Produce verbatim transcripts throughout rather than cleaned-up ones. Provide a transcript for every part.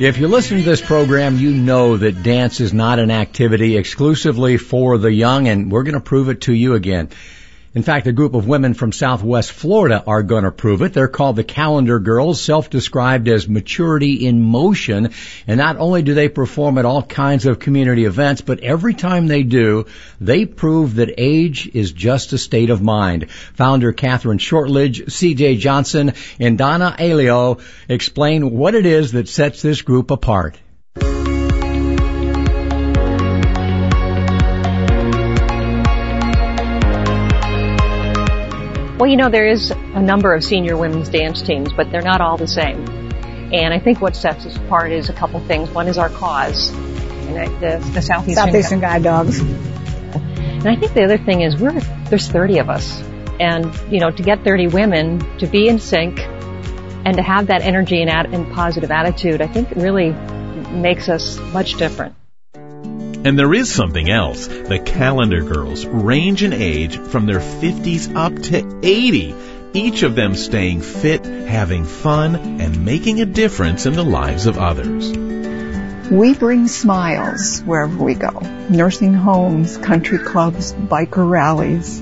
If you listen to this program, you know that dance is not an activity exclusively for the young, and we're going to prove it to you again. In fact, a group of women from Southwest Florida are going to prove it. They're called the Calendar Girls, self-described as maturity in motion. And not only do they perform at all kinds of community events, but every time they do, they prove that age is just a state of mind. Founder Catherine Shortledge, C J Johnson, and Donna Alio explain what it is that sets this group apart. Well, you know, there is a number of senior women's dance teams, but they're not all the same. And I think what sets us apart is a couple things. One is our cause, and the, the Southeastern, Southeastern Guide Dogs. And I think the other thing is we're there's thirty of us. And, you know, to get thirty women to be in sync and to have that energy and, ad, and positive attitude, I think it really makes us much different. And there is something else. The Calendar Girls range in age from their fifties up to eighty, each of them staying fit, having fun, and making a difference in the lives of others. We bring smiles wherever we go. Nursing homes, country clubs, biker rallies.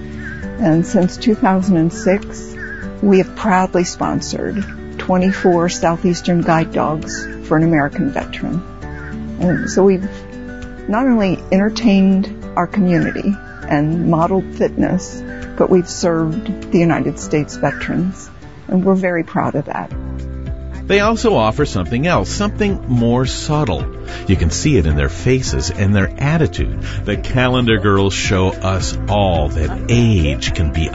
And since two thousand six, we have proudly sponsored twenty-four Southeastern Guide Dogs for an American veteran. And so we've not only entertained our community and modeled fitness, but we've served the United States veterans, and we're very proud of that. They also offer something else, something more subtle. You can see it in their faces and their attitude. The Calendar Girls show us all that age can be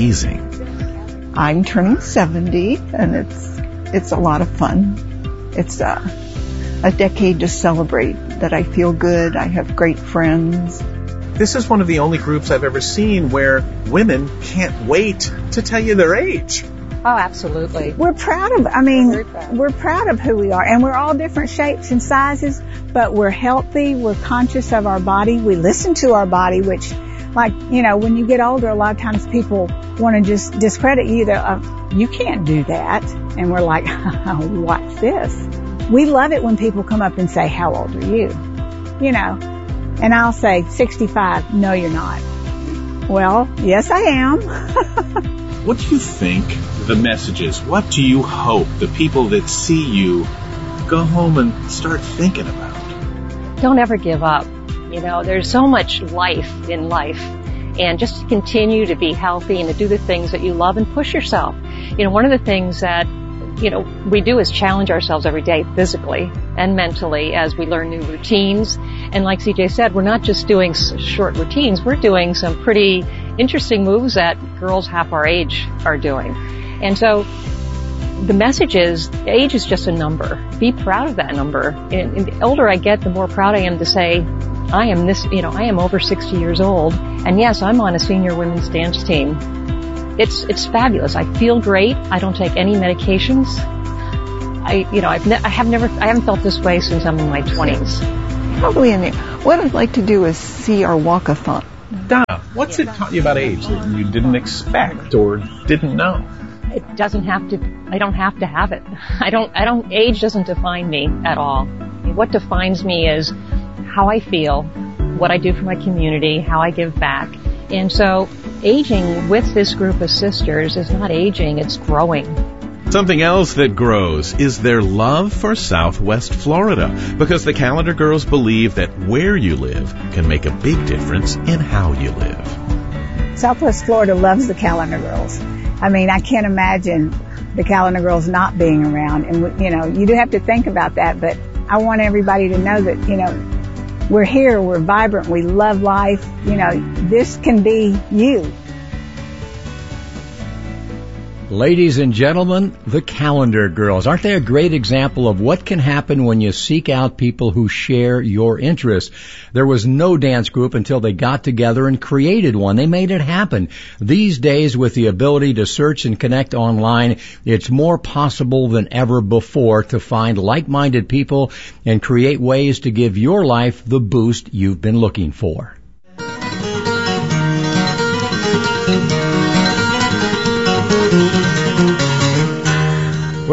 amazing. I'm turning seventy, and it's it's a lot of fun. It's a, a decade to celebrate that I feel good, I have great friends. This is one of the only groups I've ever seen where women can't wait to tell you their age. Oh, absolutely. We're proud of, I mean, proud. we're proud of who we are, and we're all different shapes and sizes, but we're healthy, we're conscious of our body, we listen to our body, which, like, you know, when you get older, a lot of times people want to just discredit you. They're, uh, you can't do that. And we're like, what's this? We love it when people come up and say, how old are you? You know, and I'll say, sixty-five. No, you're not. Well, yes, I am. What do you think the message is? What do you hope the people that see you go home and start thinking about? Don't ever give up. You know, there's so much life in life. And just to continue to be healthy and to do the things that you love and push yourself. You know, one of the things that you know, we do is challenge ourselves every day physically and mentally as we learn new routines. And like C J said, we're not just doing short routines, we're doing some pretty interesting moves that girls half our age are doing. And so the message is, age is just a number. Be proud of that number. And, and the older I get, the more proud I am to say, I am this, you know, I am over sixty years old. And yes, I'm on a senior women's dance team. It's, it's fabulous. I feel great. I don't take any medications. I, you know, I've ne- I have never, I haven't felt this way since I'm in my twenties. Probably in there. What I'd like to do is see our walk-a-thon. Donna, what's it taught you about age that you didn't expect or didn't know? It doesn't have to, I don't have to have it. I don't, I don't, age doesn't define me at all. What defines me is how I feel, what I do for my community, how I give back. And so aging with this group of sisters is not aging, it's growing. Something else that grows is their love for Southwest Florida, because the Calendar Girls believe that where you live can make a big difference in how you live. Southwest Florida loves the Calendar Girls. I mean, I can't imagine the Calendar Girls not being around. And, you know, you do have to think about that, but I want everybody to know that, you know, we're here, we're vibrant, we love life. You know, this can be you. Ladies and gentlemen, the Calendar Girls. Aren't they a great example of what can happen when you seek out people who share your interests? There was no dance group until they got together and created one. They made it happen. These days, with the ability to search and connect online, it's more possible than ever before to find like-minded people and create ways to give your life the boost you've been looking for.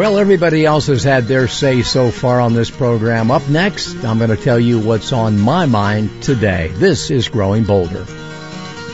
Well, everybody else has had their say so far on this program. Up next, I'm going to tell you what's on my mind today. This is Growing Bolder.